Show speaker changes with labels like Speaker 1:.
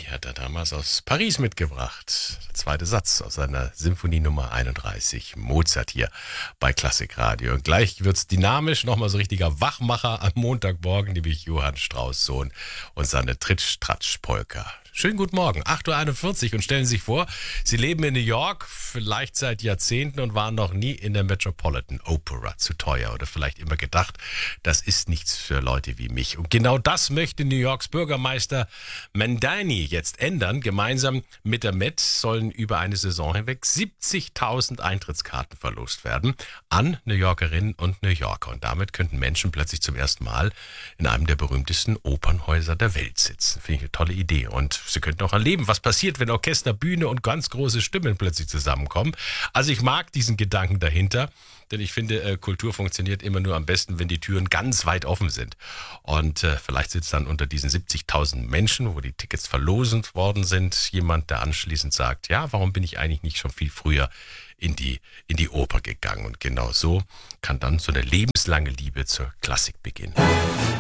Speaker 1: hat er damals aus Paris mitgebracht. Der zweite Satz aus seiner Symphonie Nummer 31, Mozart hier bei Klassikradio. Und gleich wird's dynamisch, nochmal so richtiger Wachmacher am Montagmorgen, nämlich Johann Strauss Sohn und seine Tritsch-Tratsch-Polka. Schönen guten Morgen, 8.41 Uhr und stellen Sie sich vor, Sie leben in New York, vielleicht seit Jahrzehnten und waren noch nie in der Metropolitan Opera. Zu teuer oder vielleicht immer gedacht, das ist nichts für Leute wie mich. Und genau das möchte New Yorks Bürgermeister Mandani jetzt ändern. Gemeinsam mit der Met sollen über eine Saison hinweg 70.000 Eintrittskarten verlost werden an New Yorkerinnen und New Yorker. Und damit könnten Menschen plötzlich zum ersten Mal in einem der berühmtesten Opernhäuser der Welt sitzen. Finde ich eine tolle Idee. Und Sie könnten auch erleben, was passiert, wenn Orchester, Bühne und ganz große Stimmen plötzlich zusammenkommen. Also ich mag diesen Gedanken dahinter, denn ich finde, Kultur funktioniert immer nur am besten, wenn die Türen ganz weit offen sind. Und vielleicht sitzt dann unter diesen 70.000 Menschen, wo die Tickets verlosend worden sind, jemand, der anschließend sagt, ja, warum bin ich eigentlich nicht schon viel früher in die Oper gegangen? Und genau so kann dann so eine lebenslange Liebe zur Klassik beginnen.